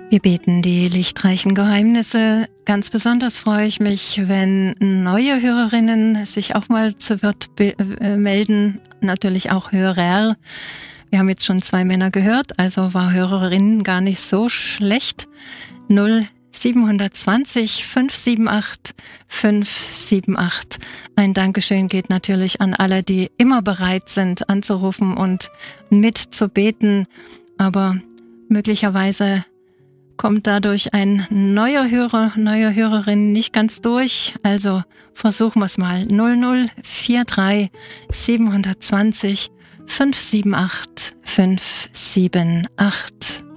Wir beten die lichtreichen Geheimnisse. Ganz besonders freue ich mich, wenn neue Hörerinnen sich auch mal zu Wort melden. Natürlich auch Hörer. Wir haben jetzt schon 2 Männer gehört, also war Hörerinnen gar nicht so schlecht. 0720 578 578. Ein Dankeschön geht natürlich an alle, die immer bereit sind anzurufen und mitzubeten. Aber möglicherweise kommt dadurch ein neuer Hörer, neue Hörerin nicht ganz durch. Also versuchen wir es mal. 0043 720 578 578.